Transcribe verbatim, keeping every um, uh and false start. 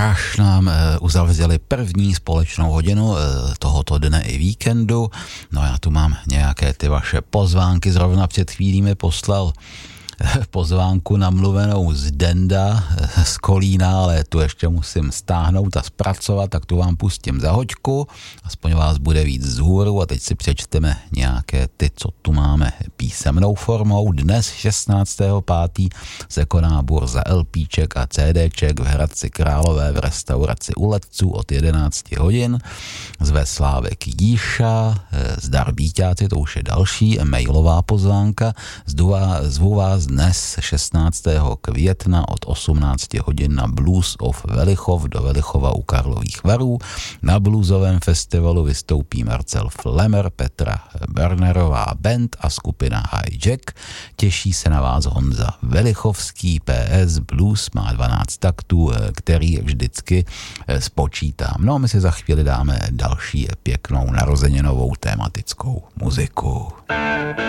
Crash nám uzavřeli první společnou hodinu tohoto dne i víkendu. No já tu mám nějaké ty vaše pozvánky, zrovna před chvílí mi poslal pozvánku namluvenou z Denda, z Kolína, ale tu ještě musím stáhnout a zpracovat, tak tu vám pustím za hoďku, aspoň vás bude víc vzhůru a teď si přečteme nějaké ty, co tu máme písemnou formou. Dnes šestnáctého pátého se koná burza LPček a CDček v Hradci Králové v restauraci U Letců od jedenáct hodin. Zve Slávek Jíša, zdar Bíťáci, to už je další mailová pozvánka. Zvu vás dnes šestnáctého května od osmnáct hodin na Blues of Velichov do Velichova u Karlových Varů. Na bluesovém festivalu vystoupí Marcel Flemer, Petra Bernerová band a skupina Hijack. Těší se na vás Honza Velichovský, P S Blues má dvanáct taktů, který vždycky spočítám. No a my si za chvíli dáme další pěknou narozeninovou tématickou muziku.